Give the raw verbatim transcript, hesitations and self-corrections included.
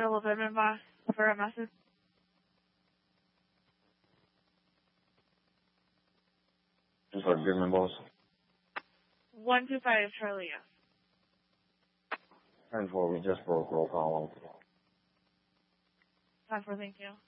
Hotel Goodman boss for a message. Just for Goodman boss. One two five Charlie. ten four, we just broke roll call. Time for thank you.